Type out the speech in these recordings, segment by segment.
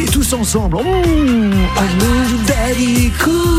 tous ensemble. Daddy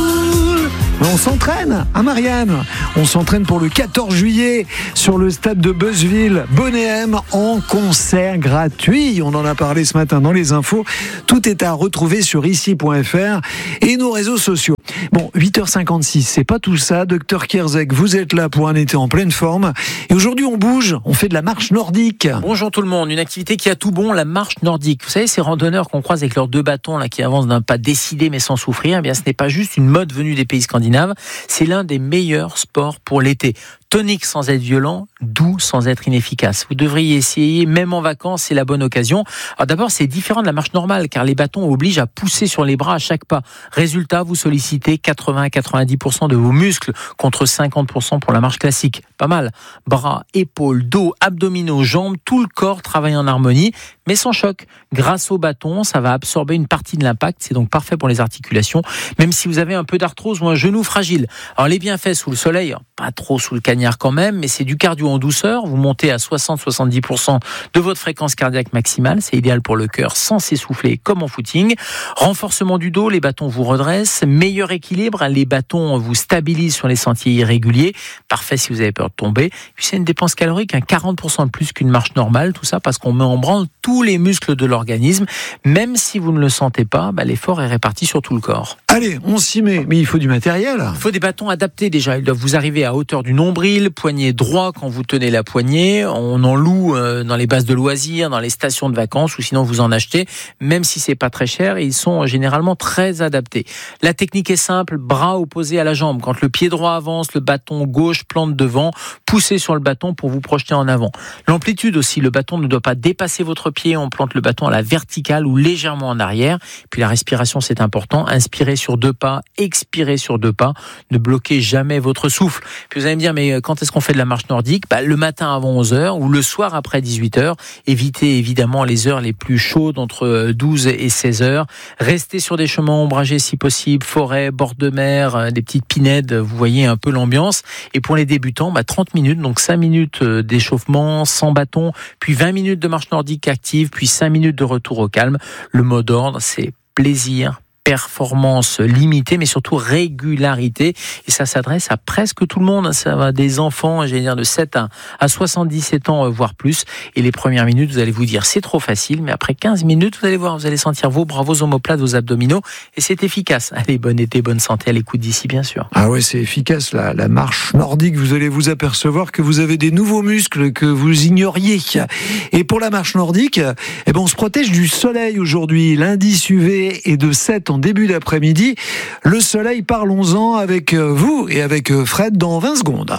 cool. On s'entraîne, hein Marianne? On s'entraîne pour le 14 juillet sur le stade de Beuzeville, Bonnet-M, en concert gratuit. On en a parlé ce matin dans les infos. Tout est à retrouver sur ici.fr et nos réseaux sociaux. Bon, 8h56, c'est pas tout ça. Docteur Kierzek, vous êtes là pour un été en pleine forme. Et aujourd'hui, on bouge, on fait de la marche nordique. Bonjour tout le monde, une activité qui a tout bon, la marche nordique. Vous savez, ces randonneurs qu'on croise avec leurs 2 bâtons là, qui avancent d'un pas décidé mais sans souffrir, eh bien, ce n'est pas juste une mode venue des pays scandinaves, c'est l'un des meilleurs sports pour l'été. Tonique sans être violent, doux sans être inefficace. Vous devriez essayer, même en vacances, c'est la bonne occasion. Alors d'abord, c'est différent de la marche normale, car les bâtons obligent à pousser sur les bras à chaque pas. Résultat, vous sollicitez 80-90% de vos muscles, contre 50% pour la marche classique. Pas mal. Bras, épaules, dos, abdominaux, jambes, tout le corps travaille en harmonie, mais sans choc. Grâce au bâton, ça va absorber une partie de l'impact, c'est donc parfait pour les articulations, même si vous avez un peu d'arthrose ou un genou fragile. Alors les bienfaits sous le soleil, pas trop sous le cagnard quand même, mais c'est du cardio en douceur. Vous montez à 60-70% de votre fréquence cardiaque maximale. C'est idéal pour le cœur sans s'essouffler comme en footing. Renforcement du dos, les bâtons vous redressent. Meilleur équilibre, les bâtons vous stabilisent sur les sentiers irréguliers. Parfait si vous avez peur de tomber. Puis c'est une dépense calorique, 40% de plus qu'une marche normale. Tout ça parce qu'on met en branle tous les muscles de l'organisme. Même si vous ne le sentez pas, l'effort est réparti sur tout le corps. Allez, on s'y met. Mais il faut du matériel. Il faut des bâtons adaptés déjà. Ils doivent vous arriver à hauteur du nombril, poignet droit quand vous tenez la poignée. On en loue dans les bases de loisirs, dans les stations de vacances, ou sinon vous en achetez. Même si c'est pas très cher, ils sont généralement très adaptés. La technique est simple, bras opposés à la jambe. Quand le pied droit avance, le bâton gauche plante devant. Poussez sur le bâton pour vous projeter en avant. L'amplitude aussi, le bâton ne doit pas dépasser votre pied. On plante le bâton à la verticale ou légèrement en arrière. Puis la respiration, c'est important. Inspirez sur 2 pas, expirez sur 2 pas. Ne bloquez jamais votre souffle. Puis vous allez me dire, mais quand est-ce qu'on fait de la marche nordique? Le matin avant 11h ou le soir après 18h. Évitez évidemment les heures les plus chaudes entre 12 et 16h. Restez sur des chemins ombragés si possible, forêt, bord de mer, des petites pinèdes, vous voyez un peu l'ambiance. Et pour les débutants, 30 minutes, donc 5 minutes d'échauffement sans bâton, puis 20 minutes de marche nordique active, puis 5 minutes de retour au calme. Le mot d'ordre, c'est plaisir, performance limitée, mais surtout régularité. Et ça s'adresse à presque tout le monde. Ça va des enfants, de 7 à 77 ans, voire plus. Et les premières minutes, vous allez vous dire, c'est trop facile. Mais après 15 minutes, vous allez voir, vous allez sentir vos bras, vos omoplates, vos abdominaux. Et c'est efficace. Allez, bon été, bonne santé à l'écoute d'ici, bien sûr. Ah ouais, c'est efficace, la marche nordique. Vous allez vous apercevoir que vous avez des nouveaux muscles que vous ignoriez. Et pour la marche nordique, on se protège du soleil aujourd'hui. L'indice UV est de 7 en début d'après-midi. Le soleil, parlons-en avec vous et avec Fred dans 20 secondes.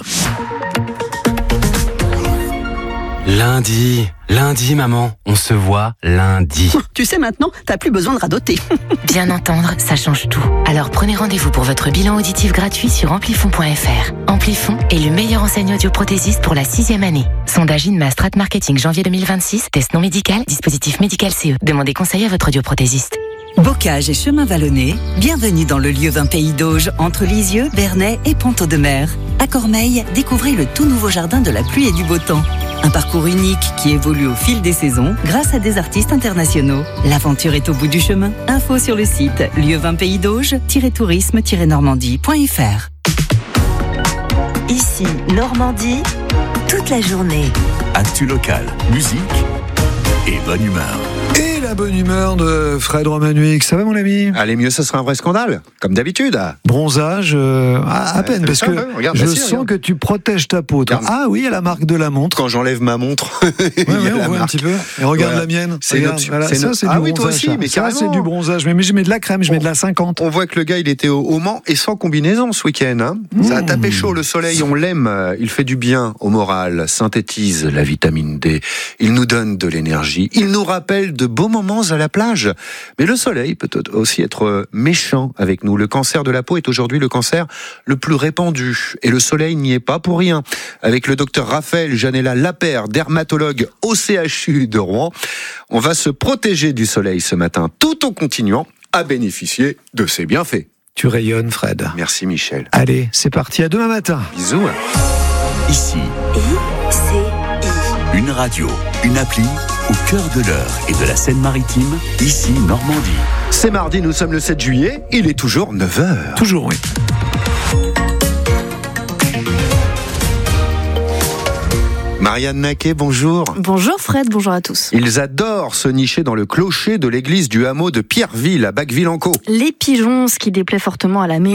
Lundi, maman, on se voit lundi. Tu sais maintenant, t'as plus besoin de radoter. Bien entendre, ça change tout. Alors prenez rendez-vous pour votre bilan auditif gratuit sur amplifon.fr. Amplifon est le meilleur enseignant audioprothésiste pour la 6e année. Sondage INMA Strat Marketing janvier 2026, test non médical, dispositif médical CE. Demandez conseil à votre audioprothésiste. Bocage et chemin vallonné, bienvenue dans le lieu 20 Pays d'Auge, entre Lisieux, Bernay et Pont-Audemer. À Cormeilles, découvrez le tout nouveau jardin de la pluie et du beau temps. Un parcours unique qui évolue au fil des saisons grâce à des artistes internationaux. L'aventure est au bout du chemin. Info sur le site lieu20pays d'Auge-tourisme-normandie.fr. Ici, Normandie, toute la journée. Actu local, musique et bonne humeur. Et la bonne humeur de Fred Romanuik. Ça va, mon ami? Allez, mieux, ce sera un vrai scandale, comme d'habitude. Bronzage, à peine, parce que regarde, je sens que tu protèges ta peau. Ah oui, à la marque de la montre. Quand j'enlève ma montre, on voit un petit peu. Et regarde la mienne. C'est regarde, ça, c'est du oui, bronzage. toi aussi, mais ça, carrément. c'est du bronzage. Mais je mets de la crème, je mets de la 50. On voit que le gars, il était au Mans et sans combinaison ce week-end. Ça a tapé chaud, le soleil, on l'aime. Il fait du bien au moral, synthétise la vitamine D. Il nous donne de l'énergie. Il nous rappelle de beaux moments à la plage. Mais le soleil peut aussi être méchant avec nous. Le cancer de la peau est aujourd'hui le cancer le plus répandu. Et le soleil n'y est pas pour rien. Avec le docteur Raphaël Janella Lapère, dermatologue au CHU de Rouen, on va se protéger du soleil ce matin, tout en continuant à bénéficier de ses bienfaits. Tu rayonnes, Fred. Merci, Michel. Allez, c'est parti. À demain matin. Bisous. Ici, ICI. une radio, une appli au cœur de l'Eure et de la Seine-Maritime, ici Normandie. C'est mardi, nous sommes le 7 juillet, il est toujours 9h. Toujours, oui. Marianne Naquet, bonjour. Bonjour Fred, bonjour à tous. Ils adorent se nicher dans le clocher de l'église du hameau de Pierreville à Bacqueville-en-Caux. Les pigeons, ce qui déplaît fortement à la mairie.